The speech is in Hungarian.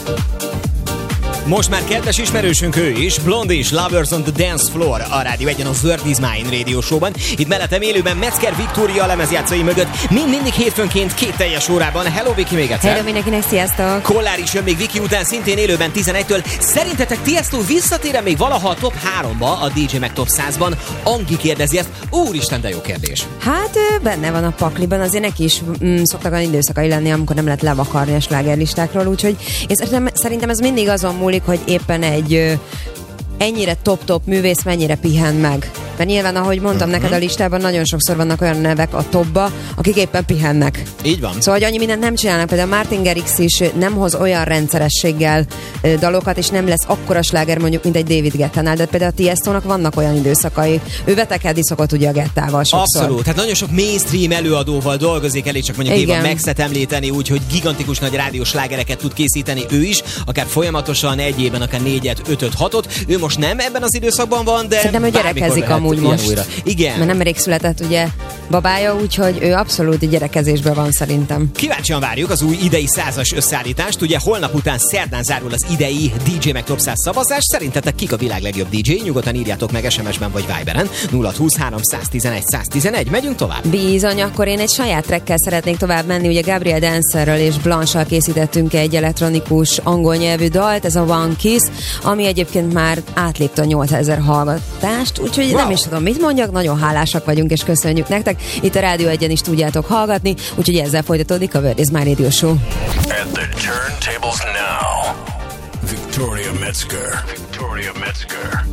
Most már kedves ismerősünk ő is, Blondie, Lovers on the Dance Floor, a Rádió Egyen a World is Mine Radio Show-ban. Itt mellettem élőben Metzger Viktória lemezjátszói mögött, mindig hétfőnként 2 teljes órában. Hello Viki, még egyszer. Hello mindenkinek, sziasztok. Kollár is jön még Viki után, szintén élőben 11-től. Szerintetek Tiesto visszatér még valaha a top 3-ba, a DJ meg top 100-ban? Angi kérdezi ezt. Úristen, de jó kérdés. Hát benne van a pakliban, azért neki is szoktak olyan időszakai lenni, amikor nem lehet levakarni a slágerlistákról, úgyhogy én szerintem ez mindig azon múlik, hogy éppen egy ennyire top-top művész mennyire pihen meg. Mert nyilván, ahogy mondtam neked, a listában nagyon sokszor vannak olyan nevek a topba, akik éppen pihennek. Így van. Szóval, hogy annyi mindent nem csinálnak. Például Martin Garrix is nem hoz olyan rendszerességgel dalokat, és nem lesz akkora sláger mondjuk, mint egy David Guetta-nál. De például a Tiestónak vannak olyan időszakai. Ő vetekedni szokott ugye a Gettával sokszor. Abszolút. Tehát nagyon sok mainstream előadóval dolgozik, elég csak mondjuk Éva Maxet említeni, úgyhogy gigantikus nagy rádiós slágereket tud készíteni ő is, akár folyamatosan egy évben, akár 4-et, 5-öt, 6-ot. Ő most nem ebben az időszakban van, de szerintem ő gyerekezik amúgy most. Újra. Igen. Mert nemrég született ugye babája, úgyhogy ő abszolút gyerekezésben van szerintem. Kíváncsian várjuk az új idei 100-as összeállítást. Ugye holnap után szerdán zárul az idei DJ meg Top 100 szavazás. Szerintetek kik a világ legjobb DJ? Nyugodtan írjátok meg SMS-ben vagy Viberen. 023 111 111. Megyünk tovább. Bizony, akkor én egy saját trackkel szeretnék tovább menni. Ugye Gabriel Dancerrel és Blanche-sal készítettünk egy elektronikus angol nyelvű dalt, ez a One Kiss, ami egyébként már átlépte a 8000 hallgatást, úgyhogy nem is tudom, mit mondjak, nagyon hálásak vagyunk, és köszönjük nektek. Itt a Rádió Egyen is tudjátok hallgatni, úgyhogy ezzel folytatódik a World is Mine Radio Show. At the turntables now, Victoria Metzger.